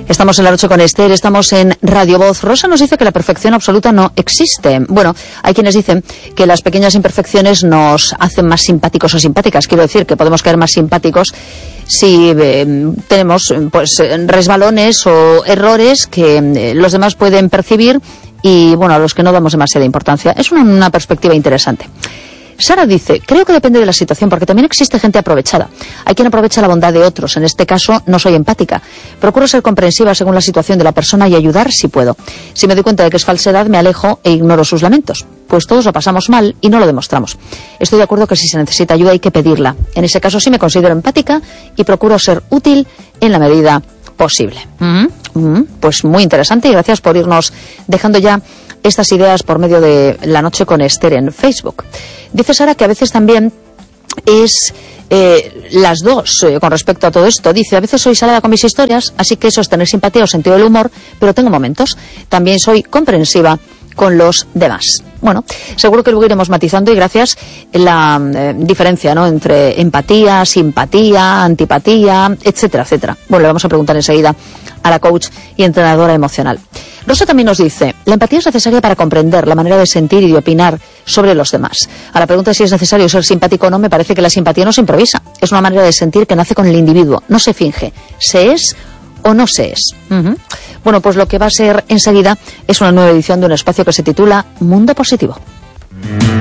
Estamos en La Noche con Esther, estamos en Radio Voz. Rosa nos dice que la perfección absoluta no existe. Bueno, hay quienes dicen que las pequeñas imperfecciones nos hacen más simpáticos o simpáticas. Quiero decir que podemos caer más simpáticos si tenemos pues resbalones o errores que los demás pueden percibir y bueno, a los que no damos demasiada importancia. Es una perspectiva interesante. Sara dice, creo que depende de la situación, porque también existe gente aprovechada. Hay quien aprovecha la bondad de otros. En este caso, no soy empática. Procuro ser comprensiva según la situación de la persona y ayudar si puedo. Si me doy cuenta de que es falsedad, me alejo e ignoro sus lamentos. Pues todos lo pasamos mal y no lo demostramos. Estoy de acuerdo que si se necesita ayuda hay que pedirla. En ese caso sí me considero empática y procuro ser útil en la medida posible. Pues muy interesante y gracias por irnos dejando ya estas ideas por medio de La Noche con Esther en Facebook. Dice Sara que a veces también es las dos con respecto a todo esto. Dice, a veces soy salada con mis historias, así que eso es tener simpatía o sentido del humor, pero tengo momentos. También soy comprensiva con los demás. Bueno, seguro que luego iremos matizando y gracias la diferencia, ¿no?, entre empatía, simpatía, antipatía, etcétera, etcétera. Bueno, le vamos a preguntar enseguida a la coach y entrenadora emocional. Rosa también nos dice, la empatía es necesaria para comprender la manera de sentir y de opinar sobre los demás. A la pregunta de si es necesario ser simpático o no, me parece que la simpatía no se improvisa. Es una manera de sentir que nace con el individuo, no se finge. Se es o no se es. Bueno, pues lo que va a ser enseguida es una nueva edición de un espacio que se titula Mundo Positivo.